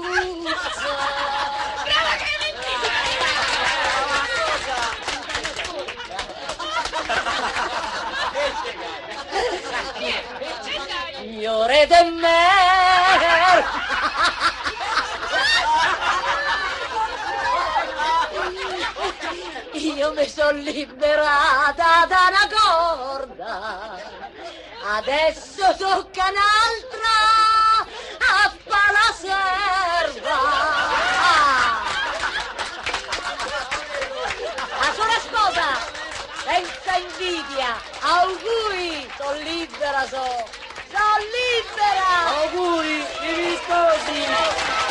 Brava Clementina! Signore de me! Io mi sono liberata da una corda, adesso tocca un'altra a fa la serva. La sola sposa, senza invidia, auguri, sono libera, sono libera. Auguri, vivi sposi.